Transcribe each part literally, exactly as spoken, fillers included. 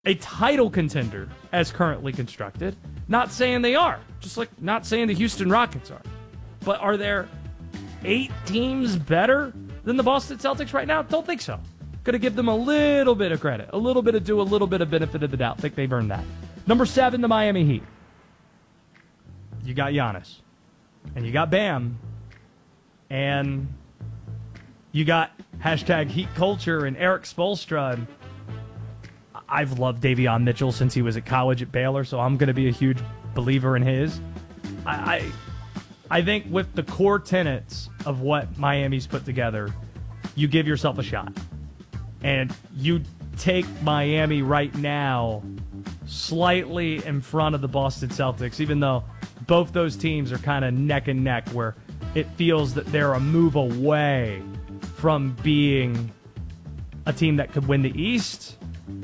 a title contender as currently constructed. Not saying they are, just like not saying the Houston Rockets are. But are there eight teams better than the Boston Celtics right now? Don't think so. Going to give them a little bit of credit, a little bit of due, a little bit of benefit of the doubt. Think they've earned that. Number seven, the Miami Heat. You got Giannis, and you got Bam, and you got hashtag Heat Culture and Eric Spoelstra. And I've loved Davion Mitchell since he was at college at Baylor, so I'm going to be a huge believer in his. I, I, I think with the core tenets of what Miami's put together, you give yourself a shot. And you take Miami right now slightly in front of the Boston Celtics, even though both those teams are kind of neck and neck, where it feels that they're a move away from being a team that could win the East.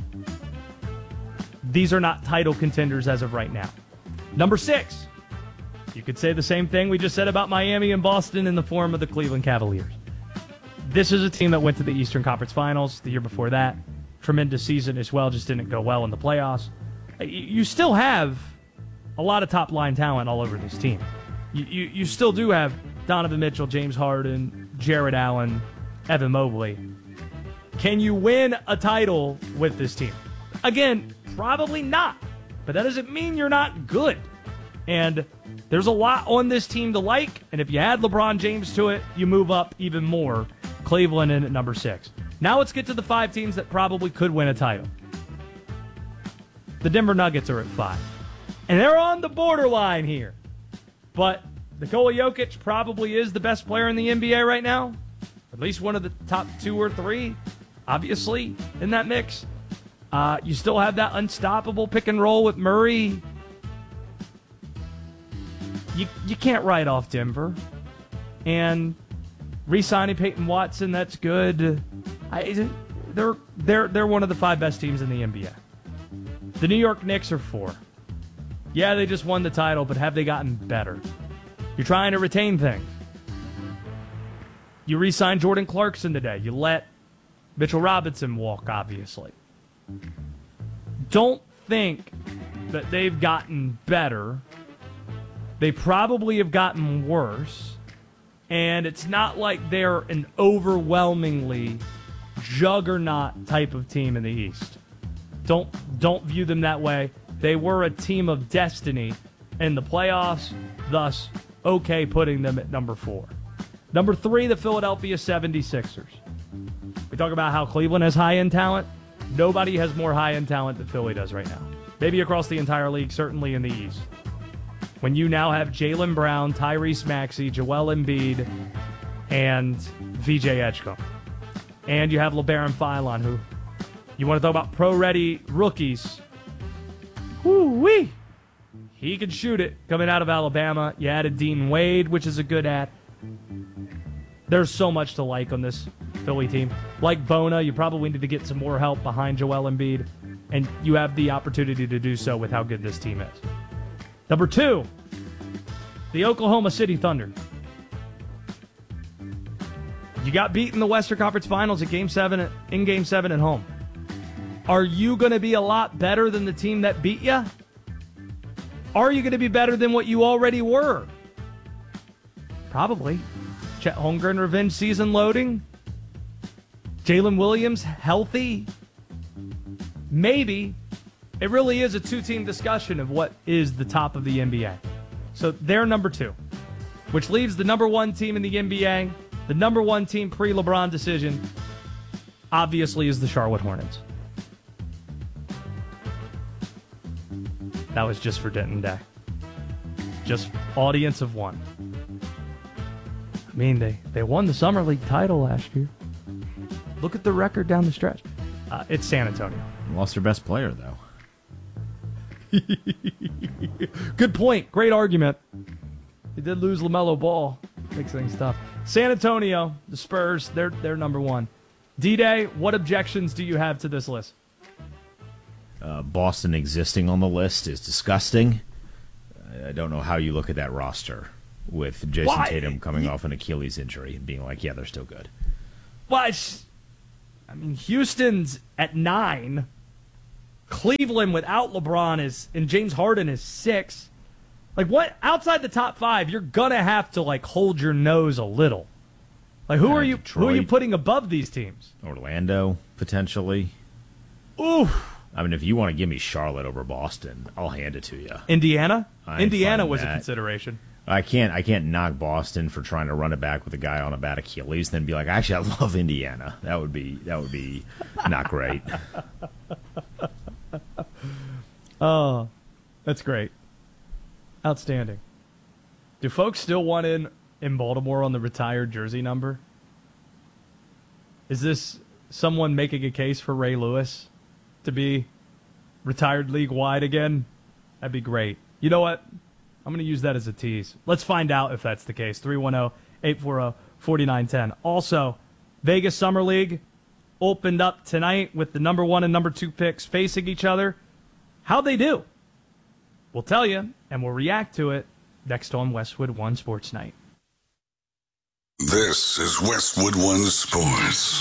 These are not title contenders as of right now. Number six, you could say the same thing we just said about Miami and Boston in the form of the Cleveland Cavaliers. This is a team that went to the Eastern Conference Finals the year before that. Tremendous season as well, just didn't go well in the playoffs. You still have a lot of top-line talent all over this team. You, you, you still do have Donovan Mitchell, James Harden, Jared Allen, Evan Mobley. Can you win a title with this team? Again, probably not. But that doesn't mean you're not good. And there's a lot on this team to like, and if you add LeBron James to it, you move up even more. Cleveland in at number six. Now let's get to the five teams that probably could win a title. The Denver Nuggets are at five. And they're on the borderline here. But Nikola Jokic probably is the best player in the N B A right now. At least one of the top two or three, obviously, in that mix. Uh, you still have that unstoppable pick and roll with Murray. You, you can't write off Denver. And re-signing Peyton Watson, that's good. I, they're, they're, they're one of the five best teams in the N B A. The New York Knicks are four. Yeah, they just won the title, but have they gotten better? You're trying to retain things. You re-signed Jordan Clarkson today. You let Mitchell Robinson walk, obviously. Don't think that they've gotten better. They probably have gotten worse. And it's not like they're an overwhelmingly juggernaut type of team in the East. Don't don't view them that way. They were a team of destiny in the playoffs, thus okay putting them at number four. Number three, the Philadelphia seventy-sixers. We talk about how Cleveland has high-end talent. Nobody has more high-end talent than Philly does right now. Maybe across the entire league, certainly in the East. When you now have Jaylen Brown, Tyrese Maxey, Joel Embiid, and V J Edgecombe. And you have LeBaron Philon, who you want to talk about pro-ready rookies. Woo-wee! He can shoot it coming out of Alabama. You added Dean Wade, which is a good add. There's so much to like on this Philly team. Like Bona, you probably need to get some more help behind Joel Embiid, and you have the opportunity to do so with how good this team is. Number two, the Oklahoma City Thunder. You got beat in the Western Conference Finals at Game Seven, in Game Seven at home. Are you going to be a lot better than the team that beat you? Are you going to be better than what you already were? Probably. Chet Holmgren revenge season loading. Jalen Williams healthy. Maybe. It really is a two-team discussion of what is the top of the N B A. So they're number two, which leaves the number one team in the N B A, the number one team pre-LeBron decision, obviously is the Charlotte Hornets. That was just for Denton Day. Just audience of one. I mean, they, they won the Summer League title last year. Look at the record down the stretch. Uh, it's San Antonio. Lost their best player, though. Good point. Great argument. They did lose LaMelo Ball. Makes things tough. San Antonio, the Spurs, they're, they're number one. D-Day, what objections do you have to this list? Uh, Boston existing on the list is disgusting. I don't know how you look at that roster with Jason Why? Tatum coming off an Achilles injury and being like, yeah, they're still good. Well, I mean, Houston's at nine. Cleveland without LeBron is and James Harden is six. Like, what? Outside the top five, you're gonna have to like hold your nose a little. Like, who Uh, are you? Detroit. Who are you putting above these teams? Orlando, potentially. Oof. I mean, if you want to give me Charlotte over Boston, I'll hand it to you. Indiana. I'm Indiana fine with was a that. consideration. I can't I can't knock Boston for trying to run it back with a guy on a bad Achilles, then be like, actually, I love Indiana. That would be that would be not great. Oh, that's great. Outstanding. Do folks still want in in Baltimore on the retired jersey number? Is this someone making a case for Ray Lewis to be retired league-wide again? That'd be great. You know what? I'm going to use that as a tease. Let's find out if that's the case. three one zero, eight four zero, four nine one zero. Also, Vegas Summer League opened up tonight with the number one and number two picks facing each other. How'd they do? We'll tell you, and we'll react to it next on Westwood One Sports Night. This is Westwood One Sports.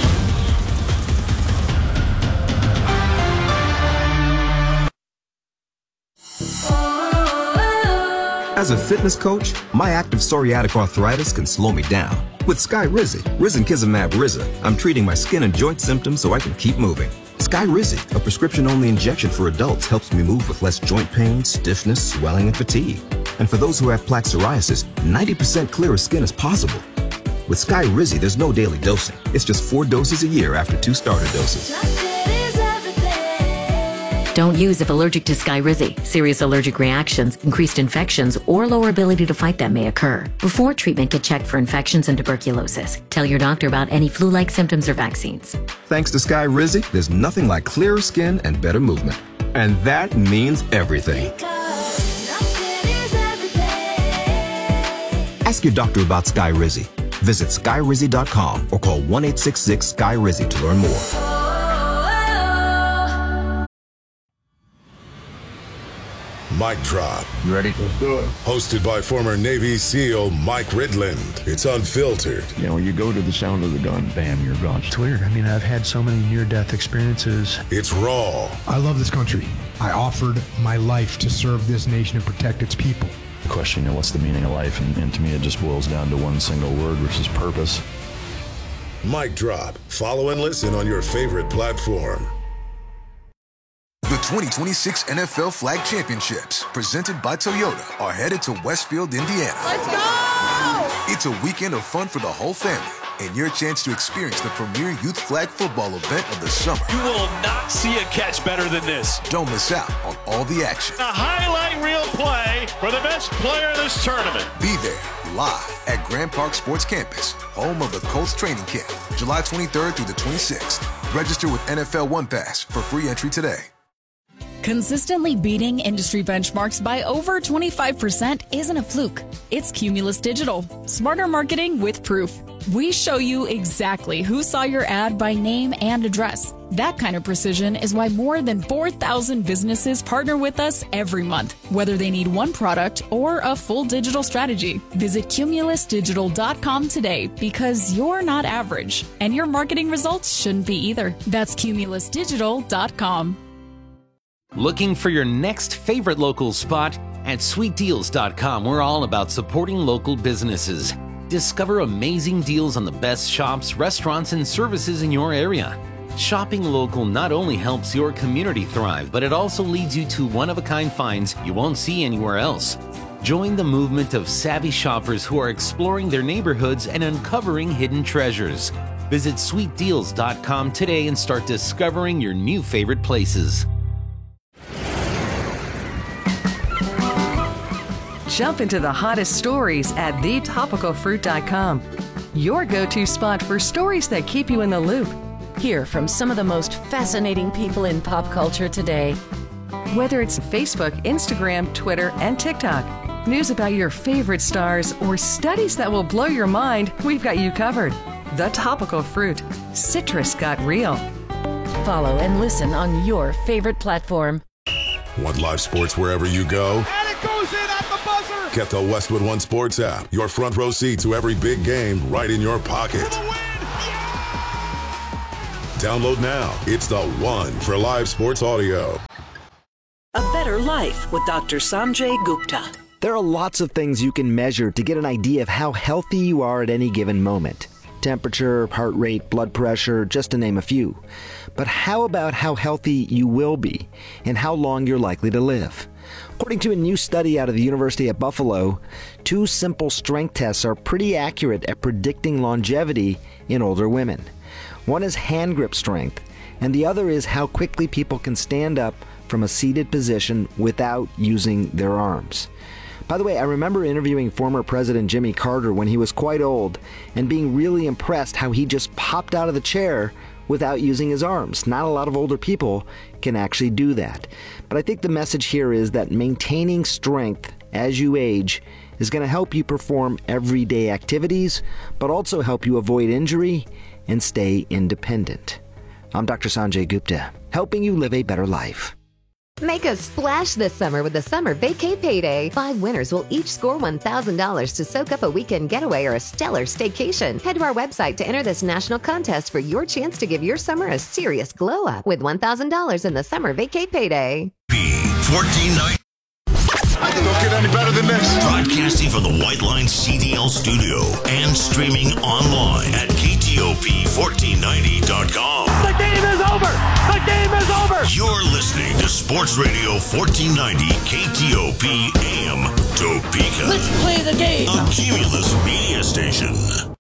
As a fitness coach, my active psoriatic arthritis can slow me down. With Skyrizi, Risankizumab Riza, I'm treating my skin and joint symptoms so I can keep moving. Skyrizi, a prescription-only injection for adults, helps me move with less joint pain, stiffness, swelling, and fatigue. And for those who have plaque psoriasis, ninety percent clearer skin is possible. With Skyrizi, there's no daily dosing. It's just four doses a year after two starter doses. Don't use if allergic to Skyrizi. Serious allergic reactions, increased infections, or lower ability to fight them may occur. Before treatment, get checked for infections and tuberculosis. Tell your doctor about any flu-like symptoms or vaccines. Thanks to Skyrizi, there's nothing like clearer skin and better movement. And that means everything. Ask your doctor about Skyrizi. Visit Skyrizi dot com or call one eight six six Sky Rizi to learn more. Mic Drop. You ready? Let's do it. Hosted by former Navy SEAL Mike Ridland. It's unfiltered. You know, you go to the sound of the gun, bam, you're gone. It's weird. I mean, I've had so many near-death experiences. It's raw. I love this country. I offered my life to serve this nation and protect its people. The question, you know, what's the meaning of life? And, and to me, it just boils down to one single word, which is purpose. Mic Drop. Follow and listen on your favorite platform. The twenty twenty-six N F L Flag Championships, presented by Toyota, are headed to Westfield, Indiana. Let's go! It's a weekend of fun for the whole family, and your chance to experience the premier youth flag football event of the summer. You will not see a catch better than this. Don't miss out on all the action. A highlight reel play for the best player in this tournament. Be there, live at Grand Park Sports Campus, home of the Colts training camp, July twenty-third through the twenty-sixth. Register with N F L One Pass for free entry today. Consistently beating industry benchmarks by over twenty-five percent isn't a fluke. It's Cumulus Digital. Smarter marketing with proof. We show you exactly who saw your ad by name and address. That kind of precision is why more than four thousand businesses partner with us every month, whether they need one product or a full digital strategy. Visit cumulus digital dot com today because you're not average, and your marketing results shouldn't be either. That's cumulus digital dot com. Looking for your next favorite local spot? At sweet deals dot com, we're all about supporting local businesses. Discover amazing deals on the best shops, restaurants, and services in your area. Shopping local not only helps your community thrive, but it also leads you to one-of-a-kind finds you won't see anywhere else. Join the movement of savvy shoppers who are exploring their neighborhoods and uncovering hidden treasures. Visit sweet deals dot com today and start discovering your new favorite places. Jump into the hottest stories at the topical fruit dot com. Your go-to spot for stories that keep you in the loop. Hear from some of the most fascinating people in pop culture today. Whether it's Facebook, Instagram, Twitter, and TikTok, news about your favorite stars, or studies that will blow your mind, we've got you covered. The Topical Fruit. Citrus got real. Follow and listen on your favorite platform. Want live sports wherever you go? And it goes in at the buzzer! Get the Westwood One Sports app. Your front row seat to every big game right in your pocket. Download now. It's the one for live sports audio. A Better Life with Doctor Sanjay Gupta. There are lots of things you can measure to get an idea of how healthy you are at any given moment. Temperature, heart rate, blood pressure, just to name a few. But how about how healthy you will be and how long you're likely to live? According to a new study out of the University of Buffalo, two simple strength tests are pretty accurate at predicting longevity in older women. One is hand grip strength, and the other is how quickly people can stand up from a seated position without using their arms. By the way, I remember interviewing former President Jimmy Carter when he was quite old and being really impressed how he just popped out of the chair without using his arms. Not a lot of older people can actually do that. But I think the message here is that maintaining strength as you age is going to help you perform everyday activities, but also help you avoid injury and stay independent. I'm Doctor Sanjay Gupta, helping you live a better life. Make a splash this summer with the Summer Vacay Payday. Five winners will each score one thousand dollars to soak up a weekend getaway or a stellar staycation. Head to our website to enter this national contest for your chance to give your summer a serious glow up with one thousand dollars in the Summer Vacay Payday. fourteen ninety. I can don't get any better than this. Broadcasting from the White Line C D L studio and streaming online at K T O P fourteen ninety dot com. The game is over! The game is over! You're listening to Sports Radio fourteen ninety K T O P A M Topeka. Let's play the game! A Cumulus media station.